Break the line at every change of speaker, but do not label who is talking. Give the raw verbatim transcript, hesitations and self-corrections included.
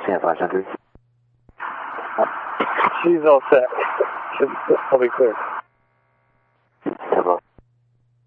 ten five hundred.
She's all set. She'll, I'll be clear.